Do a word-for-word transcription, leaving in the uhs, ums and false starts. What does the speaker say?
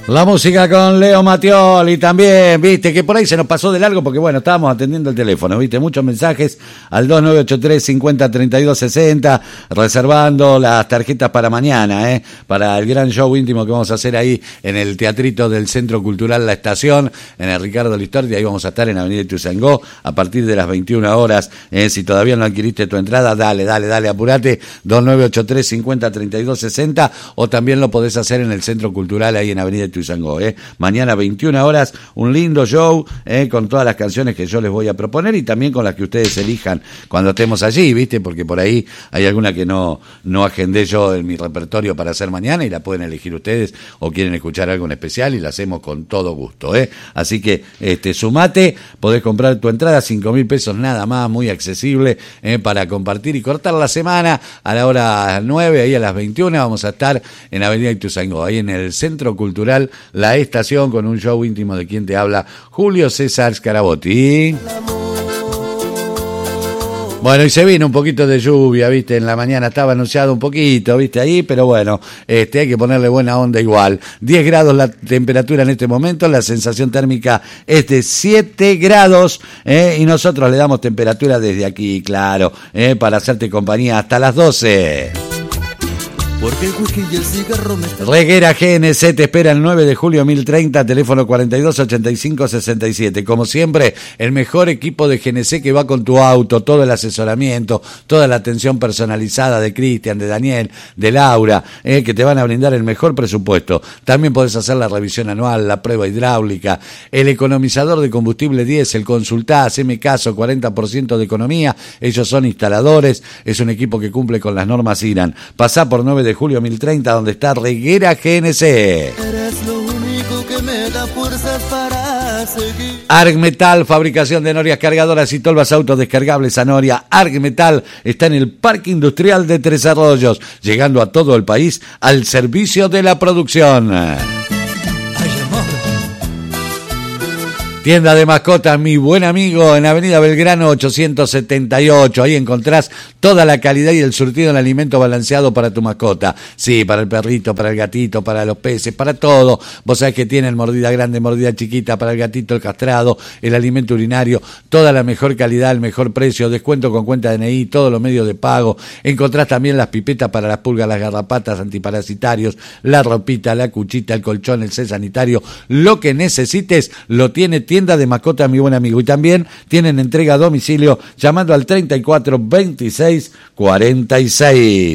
La música con Leo Mattioli también, viste, que por ahí se nos pasó de largo porque, bueno, estábamos atendiendo el teléfono, viste, muchos mensajes al dos nueve ocho tres, cinco cero, treinta y dos sesenta, reservando las tarjetas para mañana, eh, para el gran show íntimo que vamos a hacer ahí en el teatrito del Centro Cultural La Estación, en el Ricardo Listorti, ahí vamos a estar en Avenida Ituzaingó a partir de las veintiuna horas, eh, si todavía no adquiriste tu entrada, dale, dale, dale, apurate, dos nueve ocho tres, cinco cero, treinta y dos sesenta, o también lo podés hacer en el Centro Cultural ahí en Avenida Ituzaingó, eh. Mañana veintiuna horas, un lindo show, eh, con todas las canciones que yo les voy a proponer y también con las que ustedes elijan cuando estemos allí, viste, porque por ahí hay alguna que no, no agendé yo en mi repertorio para hacer mañana y la pueden elegir ustedes o quieren escuchar algo en especial y la hacemos con todo gusto, eh. Así que, este, sumate, podés comprar tu entrada, cinco mil pesos nada más, muy accesible, eh, para compartir y cortar la semana a la hora nueve, ahí a las veintiuna vamos a estar en Avenida Ituzaingó, ahí en el Centro Cultural La Estación, con un show íntimo de quien te habla, Julio César Scarabotti. Bueno, y se vino un poquito de lluvia, viste, en la mañana estaba anunciado un poquito, viste, ahí, pero bueno, este, hay que ponerle buena onda igual. diez grados la temperatura en este momento, la sensación térmica es de siete grados, eh, y nosotros le damos temperatura desde aquí, claro, eh, para hacerte compañía hasta las doce. Porque el whisky y el cigarro me están... Reguera G N C te espera el nueve de julio mil treinta, teléfono cuarenta y dos ochenta y cinco sesenta y siete. Como siempre, el mejor equipo de G N C que va con tu auto, todo el asesoramiento, toda la atención personalizada de Cristian, de Daniel, de Laura, eh, que te van a brindar el mejor presupuesto. También podés hacer la revisión anual, la prueba hidráulica, el economizador de combustible diésel, consultá, haceme caso, cuarenta por ciento de economía, ellos son instaladores, es un equipo que cumple con las normas I R A N. Pasá por nueve de julio mil treinta, donde está Reguera G N C. Eres lo único que me da fuerzas para seguir. Argmetal, fabricación de norias cargadoras y tolvas autodescargables a Noria. Argmetal está en el Parque Industrial de Tres Arroyos, llegando a todo el país al servicio de la producción. Tienda de mascotas, mi buen amigo, en Avenida Belgrano ochocientos setenta y ocho. Ahí encontrás toda la calidad y el surtido en alimento balanceado para tu mascota. Sí, para el perrito, para el gatito, para los peces, para todo. Vos sabés que tienen mordida grande, mordida chiquita, para el gatito, el castrado, el alimento urinario. Toda la mejor calidad, el mejor precio, descuento con cuenta D N I, todos los medios de pago. Encontrás también las pipetas para las pulgas, las garrapatas, antiparasitarios, la ropita, la cuchita, el colchón, el set sanitario. Lo que necesites lo tiene Tienda de mascotas, mi buen amigo. Y también tienen entrega a domicilio llamando al treinta y cuatro veintiséis cuarenta y seis.